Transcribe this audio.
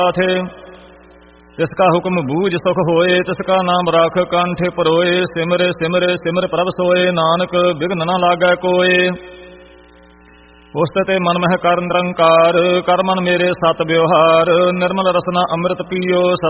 ਤਿਸ ਕਾ ਹੁਕਮ ਬੂਝ ਸੁਖ ਹੋਏ, ਤਿਸ ਕਾ ਨਾਮ ਰਾਖ ਕੰਠ ਪਰੋਏ। ਸਿਮਰ ਸਿਮਰ ਸਿਮਰ ਪ੍ਰਭ ਸੋਏ, ਨਾਨਕ ਬਿਘਨ ਨਾ ਲਾਗੈ ਕੋਏ। ਉਸਤ ਤੇ ਮਨ ਮਹਿ ਕਰ ਨਿਰੰਕਾਰ, ਕਰ ਮਨ ਮੇਰੇ ਸਤ ਵਿਵਹਾਰ। ਨਿਰਮਲ ਰਸਨਾ ਅੰਮ੍ਰਿਤ ਪੀਓ,